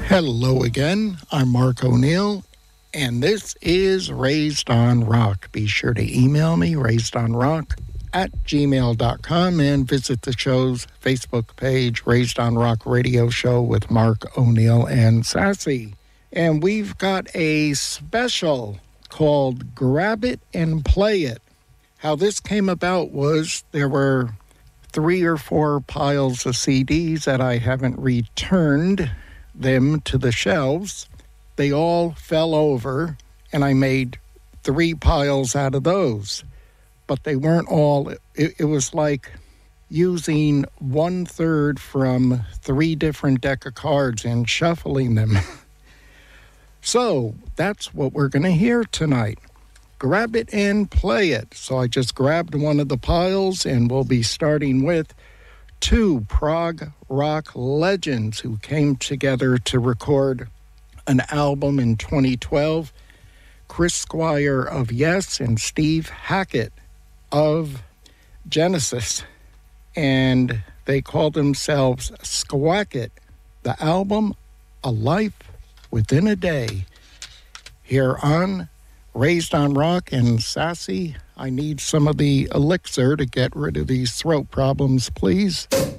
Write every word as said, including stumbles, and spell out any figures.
Hello again, I'm Mark O'Neill, and this is Raised on Rock. Be sure to email me, raisedonrock at gmail dot com, and visit the show's Facebook page, Raised on Rock Radio Show with Mark O'Neill and Sassy. And we've got a special called Grab It and Play It. How this came about was there were three or four piles of C Ds that I haven't returned them to the shelves. They all fell over, and I made three piles out of those. But they weren't all, it, it was like using one third from three different deck of cards and shuffling them. So that's what we're going to hear tonight. Grab it and play it. So I just grabbed one of the piles, and we'll be starting with two prog rock legends who came together to record an album in twenty twelve. Chris Squire of Yes and Steve Hackett of Genesis. And they call themselves Squacket. The album, A Life Within a Day. Here on Raised on Rock. And Sassy, I need some of the elixir to get rid of these throat problems, please.